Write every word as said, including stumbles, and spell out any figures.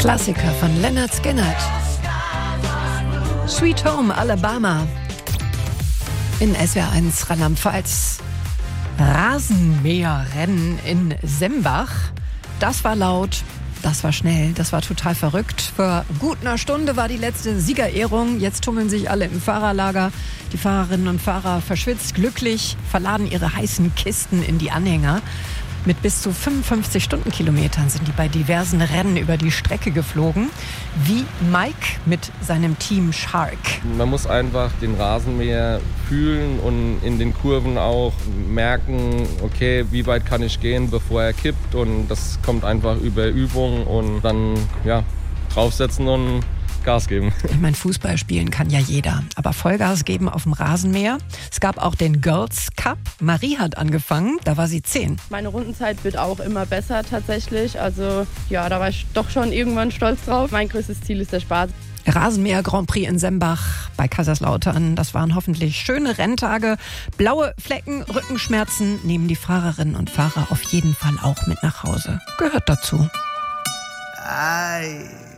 Klassiker von Lynyrd Skynyrd. Sweet Home Alabama. In S W R eins Rheinland-Pfalz. Rasenmäherrennen in Sembach. Das war laut, das war schnell, das war total verrückt. Vor gut einer Stunde war die letzte Siegerehrung. Jetzt tummeln sich alle im Fahrerlager. Die Fahrerinnen und Fahrer verschwitzt, glücklich, verladen ihre heißen Kisten in die Anhänger. Mit bis zu fünfundfünfzig Stundenkilometern sind die bei diversen Rennen über die Strecke geflogen. Wie Mike mit seinem Team Shark. Man muss einfach den Rasenmäher fühlen und in den Kurven auch merken, okay, wie weit kann ich gehen, bevor er kippt. Und das kommt einfach über Übung und dann ja, draufsetzen und Gas geben. Ich meine, Fußball spielen kann ja jeder, aber Vollgas geben auf dem Rasenmäher. Es gab auch den Girls Cup. Marie hat angefangen, da war sie zehn. Meine Rundenzeit wird auch immer besser tatsächlich. Also ja, da war ich doch schon irgendwann stolz drauf. Mein größtes Ziel ist der Spaß. Rasenmäher Grand Prix in Sembach bei Kaiserslautern. Das waren hoffentlich schöne Renntage. Blaue Flecken, Rückenschmerzen nehmen die Fahrerinnen und Fahrer auf jeden Fall auch mit nach Hause. Gehört dazu. Ei.